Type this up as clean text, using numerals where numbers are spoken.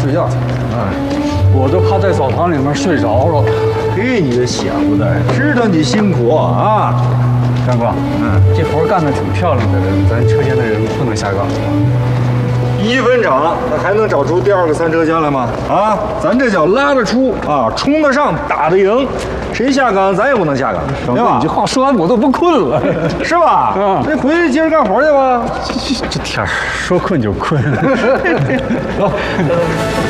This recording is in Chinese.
睡觉。我都怕在澡堂里面睡着了。 嘿，你个小子，知道你辛苦啊！ 张哥，这活干得挺漂亮的，咱车间的人不能下岗。 1分整，那还能找出第2个3车厢来吗？啊，咱这叫拉得出啊，冲得上，打得赢。谁下岗，咱也不能下岗，对吧？ 你这话说完，我都不困了， 是吧？那回去接着干活去吧。 这天儿说困就困。